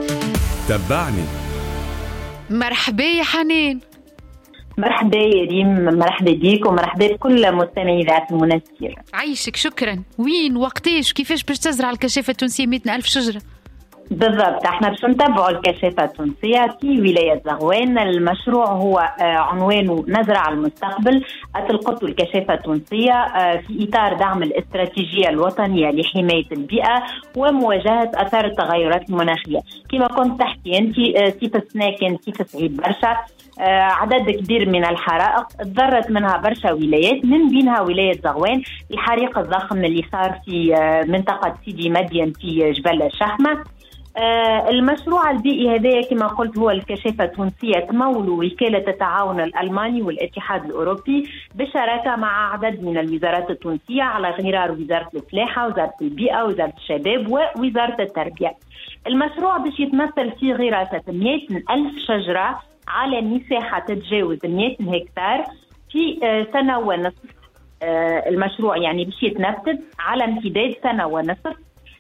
تبعني. مرحبا يا حنان. مرحبا يا ريم، مرحبا بيك ومرحبا بكل مستمعي إذاعة المنستير. عايشك، شكرا. وين وقتاش كيفاش باش تزرع الكشافة التونسية 100,000 شجرة؟ بالضبط، احنا باش نتابعوا الكشافة التونسية في ولاية زغوان. المشروع هو عنوانه نزرع المستقبل، القط الكشافة التونسية في إطار دعم الاستراتيجية الوطنية لحماية البيئة ومواجهة أثار التغيرات المناخية. كما كنت تحكي أنت، سيف السنة كان سيف سعيد برشا، عدد كبير من الحرائق تضررت منها برشا ولايات، من بينها ولاية زغوان. الحريق الضخم اللي صار في منطقة سيدي مدين في جبل الشحمة. المشروع البيئي هذا كما قلت هو الكشافة التونسية تمول وكالة التعاون الألماني والاتحاد الأوروبي بشراكة مع عدد من الوزارات التونسية على غرار وزارة الفلاحة، وزارة البيئة، وزارة الشباب، ووزارة التربية. المشروع باش يتمثل في غراسة 100,000 شجرة على مساحة تتجاوز 100 هكتار في سنة ونصف. المشروع يعني باش يتنفذ على امتداد سنة ونصف.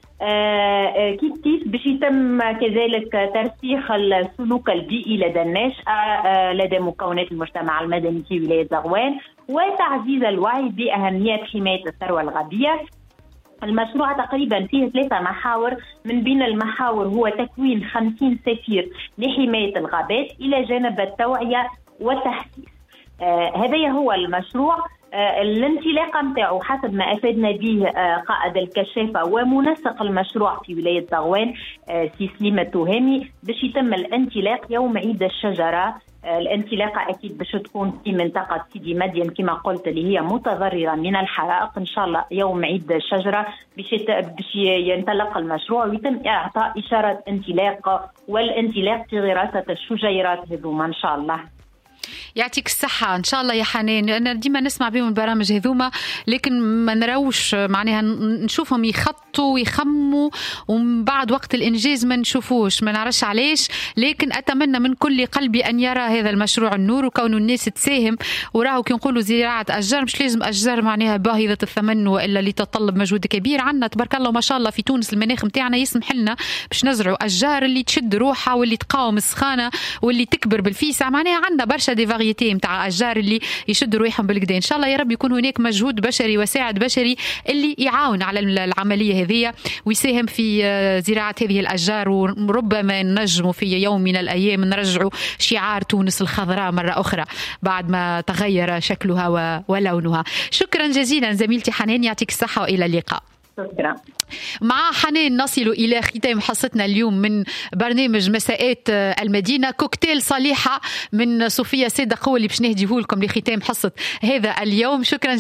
كيف باش يتم كذلك ترسيخ السلوك البيئي لدى الناشئة، لدى مكونات المجتمع المدني في ولاية زغوان، وتعزيز الوعي بأهمية حماية الثروة الغابية. المشروع تقريبا فيه 3 محاور، من بين المحاور هو تكوين 50 سفير لحماية الغابات إلى جانب التوعية والتحسيس. هذا هو المشروع. الانطلاقه نتاعو حسب ما افادنا به قائد الكشافه ومنسق المشروع في ولايه زغوان سي سليم التهامي، باش يتم الانطلاق يوم عيد الشجره. الانطلاقه اكيد باش تكون في منطقه سيدي مدين كما قلت، اللي هي متضرره من الحرائق. ان شاء الله يوم عيد الشجره باش ينطلق المشروع ويتم اعطاء اشاره انطلاق، والانطلاق في غراسه الشجيرات هذوما ان شاء الله. يعطيك الصحة إن شاء الله يا حنان. أنا ديما نسمع بهم البرامج هذوما، لكن ما نروش معناها نشوفهم يخطوا ويخموا ومن بعد وقت الإنجاز ما نشوفوش، ما نعرفش علاش. لكن أتمنى من كل قلبي أن يرى هذا المشروع النور، وكون الناس تساهم. وراه كي نقولوا زراعة أشجار مش لازم أشجار معناها باهظة الثمن وإلا اللي تتطلب مجهود كبير. عنا تبارك الله ما شاء الله في تونس المناخ متاعنا يسمح لنا باش نزرعوا أشجار اللي تشد روحها واللي تقاوم السخانة واللي تكبر بالفيسع. معناها عنا برشا دي فاريتي متاع أشجار اللي يشدوا روحهم بالكدا. إن شاء الله يا رب يكون هناك مجهود بشري وساعد بشري اللي يعاون على العملية هذه ويساهم في زراعة هذه الأشجار. وربما نجموا في يوم من الأيام نرجعوا شعار تونس الخضراء مرة أخرى بعد ما تغير شكلها ولونها. شكرا جزيلا زميلتي حنان، يعطيك الصحة وإلى اللقاء. شكرا. مع حنان نصل إلى ختام حصتنا اليوم من برنامج مساءات المدينة. كوكتيل صالحة من صوفيا صدق هو اللي باش نهديه لكم لختام حصة هذا اليوم. شكرا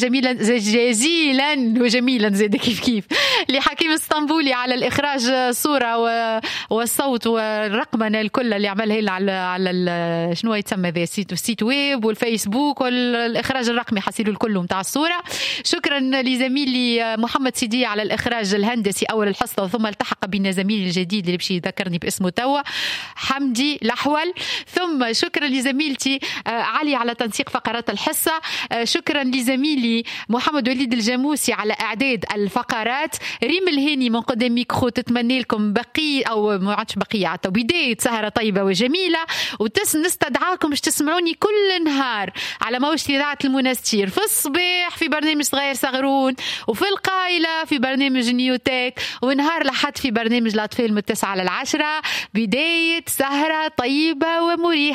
جزيلا وجميلا زاد كيف لحكيم اسطنبولي على الإخراج صورة والصوت والرقمنة الكل اللي عملها لنا على شنو يتسمى ذا السيت ويب والفيسبوك والإخراج الرقمي حصيلوا الكل متاع الصورة. شكرا لزميلي محمد سيدي على الإخراج الهندسي أول الحصة، وثم التحق بنا زميلي الجديد اللي بشي يذكرني باسمه توا حمدي الأحول. ثم شكرا لزميلتي علي على تنسيق فقرات الحصة. شكرا لزميلي محمد وليد الجاموسي على إعداد الفقرات. ريم الهيني من قدام ميكرو تتمنى لكم بقية أو ما عادش بقية بداية سهرة طيبة وجميلة، نستدعاكم باش تسمعوني كل نهار على موجة إذاعة المنستير، في الصباح في برنامج صغير صغرون، وفي القايلة في برنامج نيوتك، ونهار لحد في برنامج الأطفال من 9 ل 10. بداية سهرة طيبة ومريحة.